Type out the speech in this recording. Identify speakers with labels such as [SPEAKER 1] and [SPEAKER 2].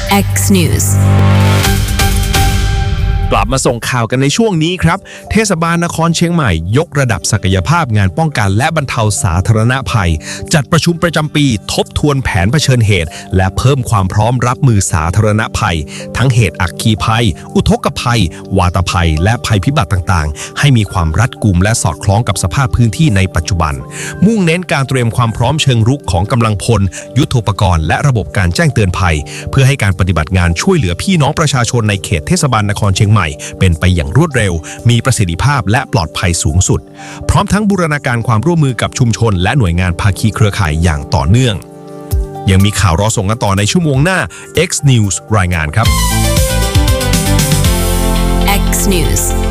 [SPEAKER 1] X News
[SPEAKER 2] กลับมาส่งข่าวกันในช่วงนี้ครับเทศบาลนครเชียงใหม่ยกระดับศักยภาพงานป้องกันและบรรเทาสาธารณภัยจัดประชุมประจำปีทบทวนแผนเผชิญเหตุและเพิ่มความพร้อมรับมือสาธารณภัยทั้งเหตุอัคคีภัยอุทกภัยวาตภัยและภัยพิบัติต่างๆให้มีความรัดกุมและสอดคล้องกับสภาพพื้นที่ในปัจจุบันมุ่งเน้นการเตรียมความพร้อมเชิงรุกของกำลังพลยุทโธปกรณ์และระบบการแจ้งเตือนภัยเพื่อให้การปฏิบัติงานช่วยเหลือพี่น้องประชาชนในเขตเทศบาลนครเชียงใหม่เป็นไปอย่างรวดเร็วมีประสิทธิภาพและปลอดภัยสูงสุดพร้อมทั้งบูรณาการความร่วมมือกับชุมชนและหน่วยงานภาคีเครือข่ายอย่างต่อเนื่องยังมีข่าวรอส่งกันต่อในชั่วโมงหน้า X News รายงานครับ
[SPEAKER 1] X News